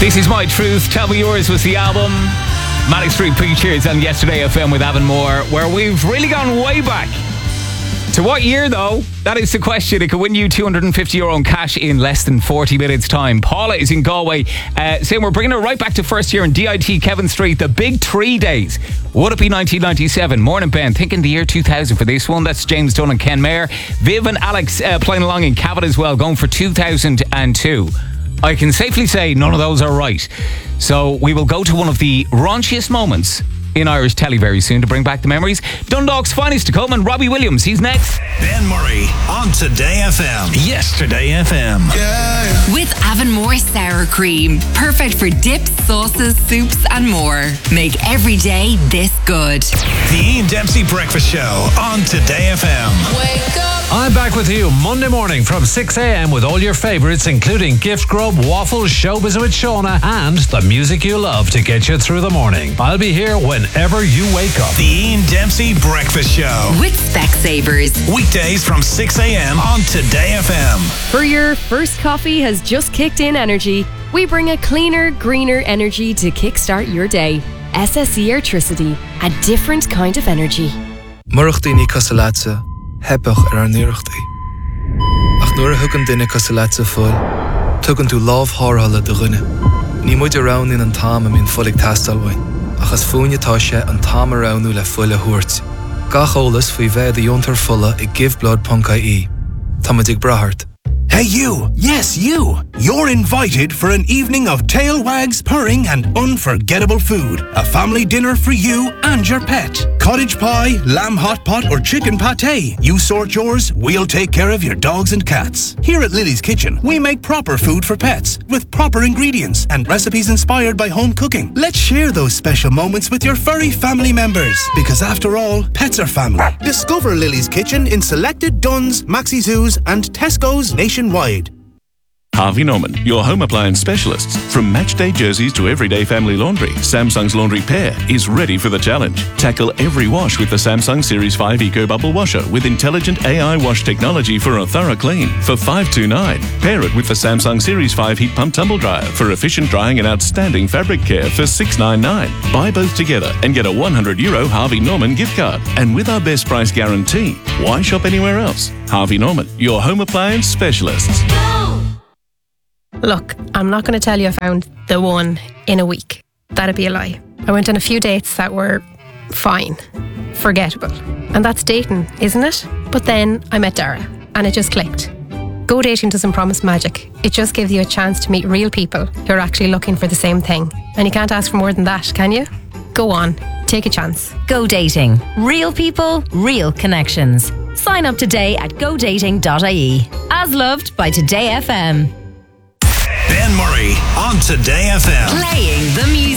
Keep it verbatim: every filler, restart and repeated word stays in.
This Is My Truth, Tell Me Yours was the album. Manic Street Preachers and Yesterday F M with Avon Moore, where we've really gone way back. To what year, though? That is the question. It could win you two hundred fifty euro in cash in less than forty minutes' time. Paula is in Galway, uh, saying we're bringing her right back to first year in D I T Kevin Street, the big three days. Would it be nineteen ninety-seven? Morning, Ben. Thinking the year two thousand for this one. That's James Dunn and Ken Mayer. Viv and Alex uh, playing along in Cavan as well, going for two thousand two. I can safely say none of those are right. So we will go to one of the raunchiest moments in Irish telly very soon to bring back the memories. Dundalk's finest to come, and Robbie Williams, he's next. Ben Murray on Today F M. Yesterday F M. Yeah. With Avon Moore Sour Cream. Perfect for dips, sauces, soups and more. Make every day this good. The Ian Dempsey Breakfast Show on Today F M. Wake up. I'm back with you Monday morning from six a.m. with all your favourites, including Gift Grub, Waffles, Showbiz with Shona, and the music you love to get you through the morning. I'll be here whenever you wake up. The Ian Dempsey Breakfast Show. With Specsavers. Weekdays from six a.m. on Today F M. For your first coffee has just kicked in energy, we bring a cleaner, greener energy to kickstart your day. S S E Airtricity, a different kind of energy. Murachtaí Casalatsa, Hepach ar Nirachtaí. Ach nuair a thugann duine Casalatsa fuil, tugann tú lámh thárthala do dhuine. Ní muid around in an tám am in fullig tastalhain, ach as fúine tá sé an tám aroundú le fuile thuairt. Gach ólas faoi bheith a diontar fulla I give blood puncaí. Tá muid ag brathart. Hey you, yes you, you're invited for an evening of tail wags, purring and unforgettable food. A family dinner for you and your pet. Cottage pie, lamb hot pot or chicken pate. You sort yours, we'll take care of your dogs and cats. Here at Lily's Kitchen, we make proper food for pets with proper ingredients and recipes inspired by home cooking. Let's share those special moments with your furry family members, because after all, pets are family. Discover Lily's Kitchen in selected Dunnes, Maxi Zoos and Tesco's nationwide. Harvey Norman, your home appliance specialists. From matchday jerseys to everyday family laundry, Samsung's Laundry Pair is ready for the challenge. Tackle every wash with the Samsung Series five Eco Bubble Washer with intelligent A I wash technology for a thorough clean for five two nine. Pair it with the Samsung Series five Heat Pump Tumble Dryer for efficient drying and outstanding fabric care for six ninety-nine. Buy both together and get a one hundred euro Harvey Norman gift card. And with our best price guarantee, why shop anywhere else? Harvey Norman, your home appliance specialists. Look, I'm not going to tell you I found the one in a week. That'd be a lie. I went on a few dates that were fine, forgettable. And that's dating, isn't it? But then I met Dara and it just clicked. Go dating doesn't promise magic. It just gives you a chance to meet real people who are actually looking for the same thing. And you can't ask for more than that, can you? Go on, take a chance. Go dating. Real people, real connections. Sign up today at go dating dot I E. As loved by Today F M. Ben Murray on Today F M. Playing the music.